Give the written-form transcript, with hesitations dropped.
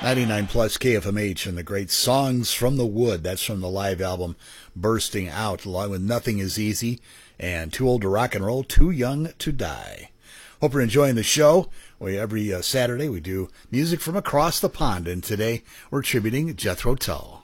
99 plus KFMH and the great Songs from the Wood. That's from the live album Bursting Out, along with Nothing Is Easy and Too Old to Rock and Roll, Too Young to Die. Hope you're enjoying the show. Every Saturday we do music from across the pond, and today we're tributing Jethro Tull.